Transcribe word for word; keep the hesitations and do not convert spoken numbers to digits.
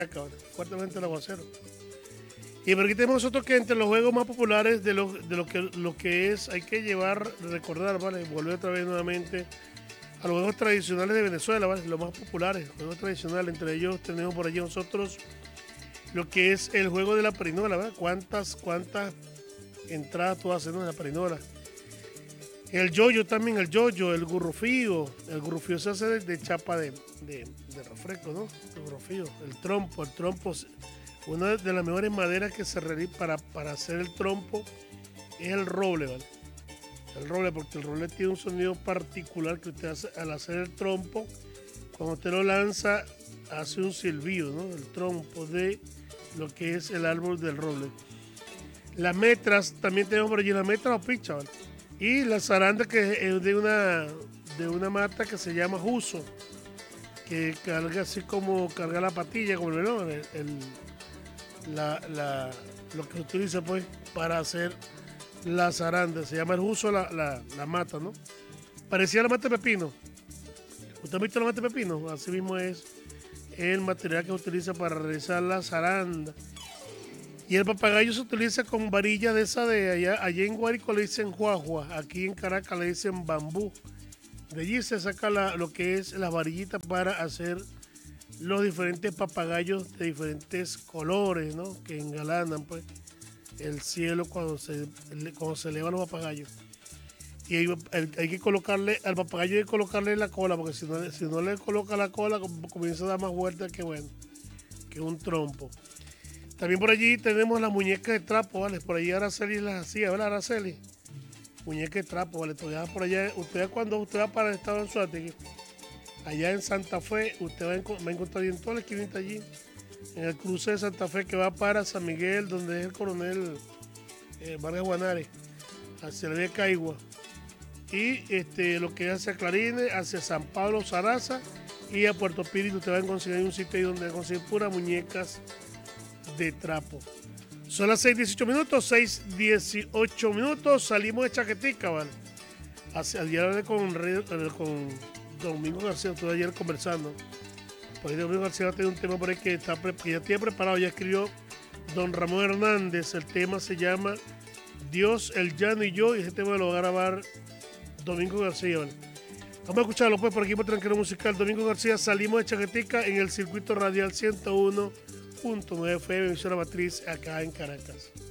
cabrón, fuertemente el aguacero. Y por aquí tenemos nosotros que entre los juegos más populares de lo, de lo que lo que es, hay que llevar, recordar, ¿vale? Volver otra vez nuevamente a los juegos tradicionales de Venezuela, ¿vale? Los más populares, juegos tradicionales, entre ellos tenemos por allí nosotros lo que es el juego de la perinola, ¿verdad? ¿Cuántas, cuántas entradas tú haces, ¿no? En la perinola. El yoyo también, el yoyo, el gurrufío. El gurrufío se hace de, de chapa de, de, de refresco, ¿no? El gurrufío. El trompo, el trompo, una de las mejores maderas que se realiza para, para hacer el trompo es el roble, ¿vale? El roble, porque el roble tiene un sonido particular que usted hace al hacer el trompo. Cuando usted lo lanza, hace un silbido, ¿no? El trompo de lo que es el árbol del roble. Las metras, también tenemos por allí las metras o pichas, ¿vale? Y la zaranda, que es de una, de una mata que se llama juso, que carga así como carga la patilla, como el melón, el, el, la, la, lo que se utiliza pues para hacer la zaranda. Se llama el juso la, la, la mata, ¿no? Parecía la mata de pepino. ¿Usted ha visto la mata de pepino? Así mismo es el material que se utiliza para realizar la zaranda. Y el papagayo se utiliza con varillas de esa de allá. Allá en Guárico le dicen juajua, aquí en Caracas le dicen bambú. De allí se saca la, lo que es las varillitas para hacer los diferentes papagayos de diferentes colores, ¿no? Que engalanan pues el cielo cuando se, cuando se elevan los papagayos. Y hay, hay que colocarle, al papagayo hay que colocarle la cola, porque si no, si no le coloca la cola comienza a dar más vueltas que bueno, que un trompo. También por allí tenemos las muñecas de trapo, ¿vale? Por allí Araceli las hacía, ¿verdad, Araceli? Muñecas de trapo, ¿vale? Todavía por allá, usted cuando usted va para el estado de Anzoátegui, allá en Santa Fe, usted va a, va a encontrar en toda la esquinita allí, en el cruce de Santa Fe que va para San Miguel, donde es el coronel eh, Vargas Guanare, hacia la vía Caigua. Y este, lo que es hacia Clarines, hacia San Pablo, Zaraza y a Puerto Píritu, usted va a conseguir un sitio ahí donde va a conseguir puras muñecas de trapo. Son las seis dieciocho minutos, seis dieciocho minutos, salimos de Chaquetica, ¿vale? Hacia, ayer hablé con, con Domingo García, estuve ayer conversando. Por ahí Domingo García tiene un tema por ahí que, está, que ya tiene preparado, ya escribió Don Ramón Hernández. El tema se llama Dios, el llano y yo, y ese tema lo va a grabar Domingo García, ¿vale? Vamos a escucharlo pues por aquí por Tranquilo Musical. Domingo García, salimos de Chaquetica en el circuito radial ciento uno punto nueve F M, emisora matriz acá en Caracas.